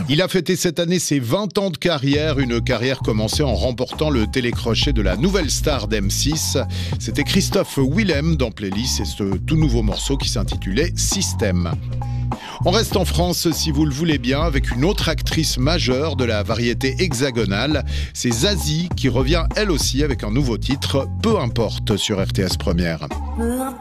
Il a fêté cette année ses 20 ans de carrière, une carrière commencée en remportant le télécrochet de la nouvelle star d'M6. C'était Christophe Willem dans Playlist et ce tout nouveau morceau qui s'intitulait Système. On reste en France, si vous le voulez bien, avec une autre actrice majeure de la variété hexagonale. C'est Zazie qui revient elle aussi avec un nouveau titre, Peu importe, sur RTS Première.